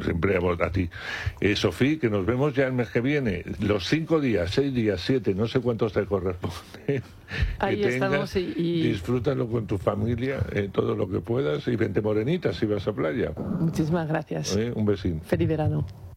siempre a ti. Sofía, que nos vemos ya el mes que viene, los 5 días, 6 días, 7, no sé cuántos te corresponden. Ahí estamos y... Disfrútalo con tu familia, todo lo que puedas, y vente morenita si vas a playa. Muchísimas gracias. Un besín. Feliz verano.